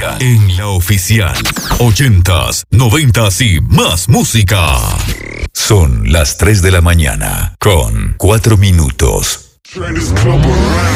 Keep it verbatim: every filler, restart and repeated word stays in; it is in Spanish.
en la oficial. Ochentas, noventas y más música. Son las tres de la mañana con cuatro minutos.